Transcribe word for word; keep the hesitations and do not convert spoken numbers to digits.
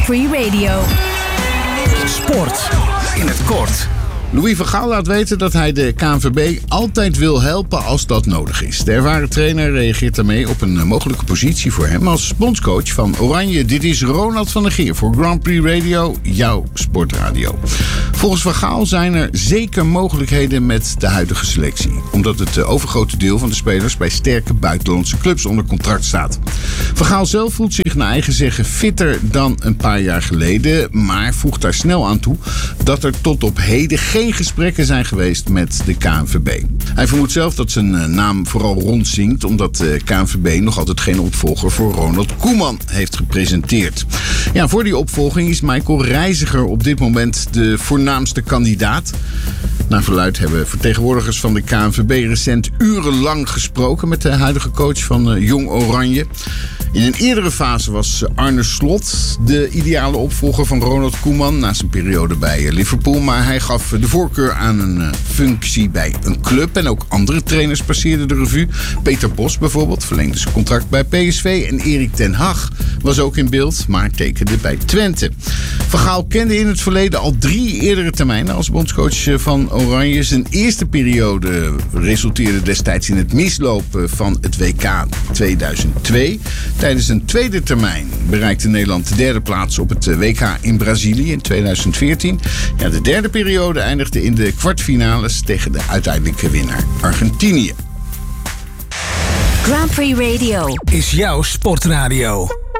Grand Prix Radio. Sport in het kort. Louis van Gaal laat weten dat hij de K N V B altijd wil helpen als dat nodig is. De ervaren trainer reageert daarmee op een mogelijke positie voor hem als bondscoach van Oranje. Dit is Ronald van der Geer voor Grand Prix Radio, jouw sportradio. Volgens Van Gaal zijn er zeker mogelijkheden met de huidige selectie, omdat het overgrote deel van de spelers bij sterke buitenlandse clubs onder contract staat. Van Gaal zelf voelt zich naar eigen zeggen fitter dan een paar jaar geleden, maar voegt daar snel aan toe dat er tot op heden geen Geen gesprekken zijn geweest met de K N V B. Hij vermoedt zelf dat zijn naam vooral rondzinkt, omdat de K N V B nog altijd geen opvolger voor Ronald Koeman heeft gepresenteerd. Ja, voor die opvolging is Michael Reiziger op dit moment de voornaamste kandidaat. Naar verluidt hebben vertegenwoordigers van de K N V B recent urenlang gesproken met de huidige coach van uh, Jong Oranje. In een eerdere fase was Arne Slot de ideale opvolger van Ronald Koeman na zijn periode bij Liverpool. Maar hij gaf de voorkeur aan een uh, functie bij een club. En ook andere trainers passeerden de revue. Peter Bos bijvoorbeeld verlengde zijn contract bij P S V. En Erik ten Hag was ook in beeld, maar tekende bij Twente. Van Gaal kende in het verleden al drie eerdere termijnen als bondscoach van Oranje. Zijn eerste periode resulteerde destijds in het mislopen van het W K tweeduizend twee. Tijdens een tweede termijn bereikte Nederland de derde plaats op het W K in Brazilië in tweeduizend veertien. Ja, de derde periode eindigde in de kwartfinales tegen de uiteindelijke winnaar Argentinië. Grand Prix Radio is jouw sportradio.